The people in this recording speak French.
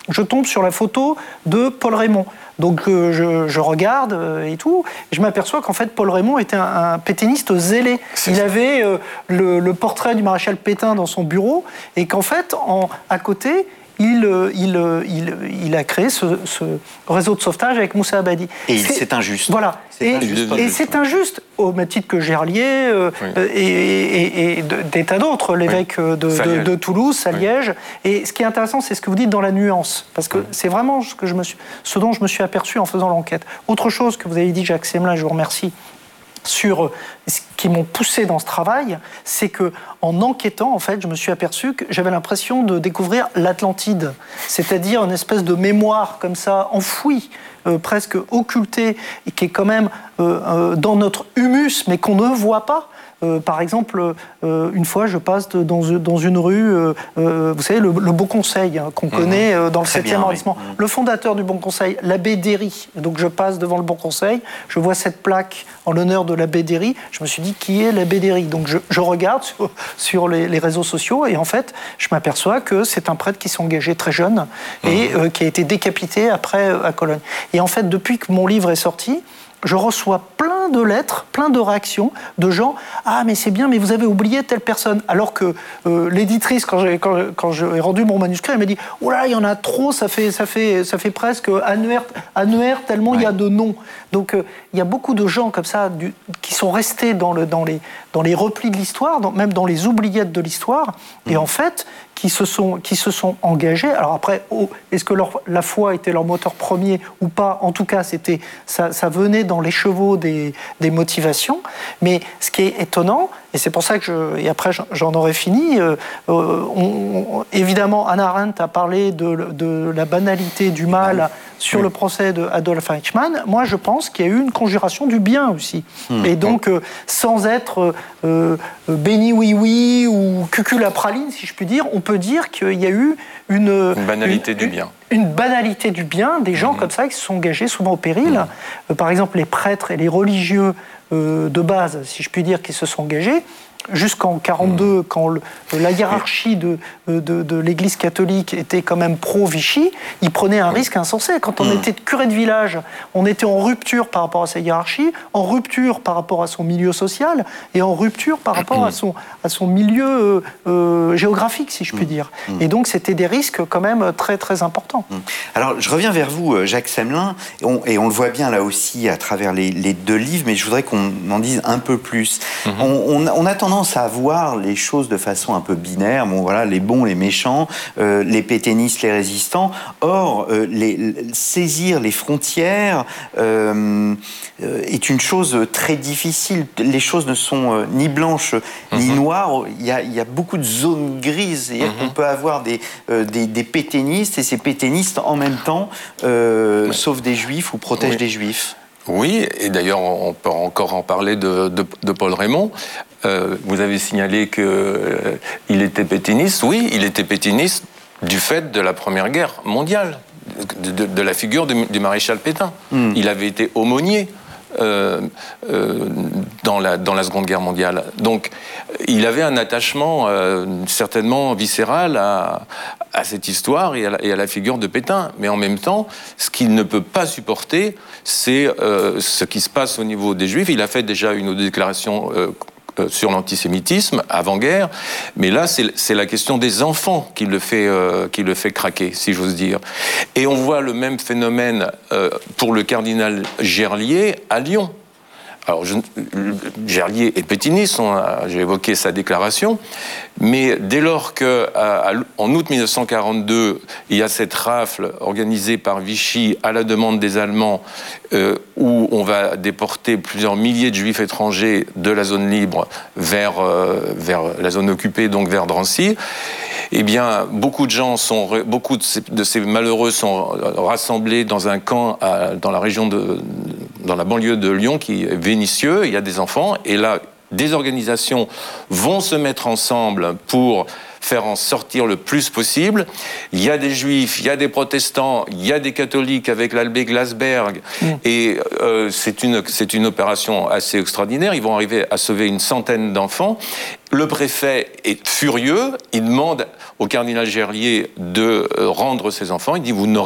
je tombe sur la photo de Paul Raymond. Donc je regarde et tout, et je m'aperçois qu'en fait Paul Raymond était un pétainiste zélé. Il avait le portrait du maréchal Pétain dans son bureau, et qu'en fait, à côté, il a créé ce réseau de sauvetage avec Moussa Abadi. Et c'est injuste. Voilà. Et c'est injuste, au même titre que Gerlier et des tas d'autres, l'évêque de Toulouse, Saliège. Et ce qui est intéressant, c'est ce que vous dites dans la nuance, parce que c'est vraiment ce dont je me suis aperçu en faisant l'enquête. Autre chose que vous avez dit, Jacques Semelin, je vous remercie, sur ce qui m'ont poussé dans ce travail, c'est que en enquêtant, en fait, je me suis aperçu que j'avais l'impression de découvrir l'Atlantide, c'est-à-dire une espèce de mémoire comme ça, enfouie, presque occultée, et qui est quand même dans notre humus, mais qu'on ne voit pas. Par exemple, une fois, je passe dans une rue, vous savez, le Bon Conseil, qu'on connaît dans le 7e arrondissement. Oui. Le fondateur du Bon Conseil, l'abbé Derry. Donc je passe devant le Bon Conseil, je vois cette plaque en l'honneur de l'abbé Derry. Je me suis dit, qui est l'abbé Derry? Donc je regarde sur les réseaux sociaux, et en fait, je m'aperçois que c'est un prêtre qui s'est engagé très jeune et qui a été décapité après à Cologne. Et en fait, depuis que mon livre est sorti, je reçois plein de lettres, plein de réactions de gens. Ah, mais c'est bien, mais vous avez oublié telle personne. Alors que l'éditrice, quand j'ai rendu mon manuscrit, elle m'a dit « Oh là, il y en a trop, ça fait presque annuaire tellement il y a de noms. » Donc, il y a beaucoup de gens comme ça qui sont restés dans les replis de l'histoire, même dans les oubliettes de l'histoire. Et en fait, qui se sont engagés. Alors après, est-ce que la foi était leur moteur premier ou pas? En tout cas, ça venait dans les chevaux des motivations. Mais ce qui est étonnant, et c'est pour ça et après j'en aurais fini, évidemment, Hannah Arendt a parlé de la banalité du mal sur le procès de Adolf Eichmann. Moi, je pense qu'il y a eu une conjuration du bien aussi. Et donc, sans être béni oui ou cucul à praline, si je puis dire, on peut dire qu'il y a eu une banalité du bien. Une banalité du bien, des gens comme ça qui se sont engagés souvent au péril. Par exemple, les prêtres et les religieux de base, si je puis dire, qui se sont engagés, jusqu'en 1942, quand la hiérarchie de l'Église catholique était quand même pro-Vichy, ils prenaient un risque insensé. Quand on était curé de village, on était en rupture par rapport à sa hiérarchie, en rupture par rapport à son milieu social, et en rupture par rapport à son milieu géographique, si je puis dire. Et donc, c'était des risques quand même très, très importants. Alors, je reviens vers vous, Jacques Semelin, et on le voit bien là aussi à travers les deux livres, mais je voudrais qu'on en dise un peu plus. On a tendance à voir les choses de façon un peu binaire, bon voilà, les bons, les méchants, les pétainistes, les résistants. Or, saisir les frontières est une chose très difficile. Les choses ne sont ni blanches ni noires. Il y a beaucoup de zones grises. C'est-à-dire qu'on peut avoir des pétainistes, et ces pétainistes en même temps sauvent des juifs ou protègent des juifs. Oui, et d'ailleurs, on peut encore en parler de Paul Raymond. Vous avez signalé qu'il était pétainiste. Oui, il était pétainiste du fait de la Première Guerre mondiale, de la figure du maréchal Pétain. Il avait été aumônier dans la Seconde Guerre mondiale. Donc, il avait un attachement certainement viscéral à cette histoire et à la figure de Pétain. Mais en même temps, ce qu'il ne peut pas supporter, c'est ce qui se passe au niveau des Juifs. Il a fait déjà une déclaration sur l'antisémitisme avant-guerre, mais là c'est la question des enfants qui le fait craquer, si j'ose dire. Et on voit le même phénomène pour le cardinal Gerlier à Lyon. Alors, Gerlier est pétainiste, j'ai évoqué sa déclaration, mais dès lors qu'en août 1942, il y a cette rafle organisée par Vichy à la demande des Allemands, où on va déporter plusieurs milliers de Juifs étrangers de la zone libre vers la zone occupée, donc vers Drancy, eh bien, beaucoup de ces malheureux sont rassemblés dans un camp dans la banlieue de Lyon, qui est Vénissieux. Il y a des enfants, et là, des organisations vont se mettre ensemble pour faire en sortir le plus possible. Il y a des juifs, il y a des protestants, il y a des catholiques avec l'Albé Glasberg, et c'est une opération assez extraordinaire. Ils vont arriver à sauver une centaine d'enfants, Le préfet est furieux, il demande au cardinal Gerlier de rendre ses enfants, il dit vous n'aurez